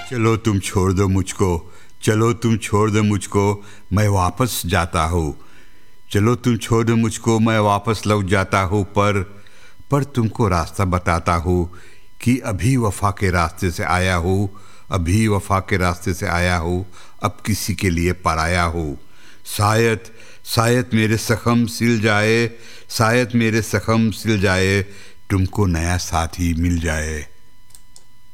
चलो तुम छोड़ दो मुझको, चलो तुम छोड़ दो मुझको, मैं वापस जाता हूँ। चलो तुम छोड़ दो मुझको, मैं वापस लौट जाता हूँ। पर तुमको रास्ता बताता हूँ कि अभी वफ़ा के रास्ते से आया हूँ, अभी वफ़ा के रास्ते से आया हूँ, अब किसी के लिए पराया हूँ। शायद शायद मेरे ज़ख्म सिल जाए, शायद मेरे ज़ख्म सिल जाए, तुमको नया साथी मिल जाए।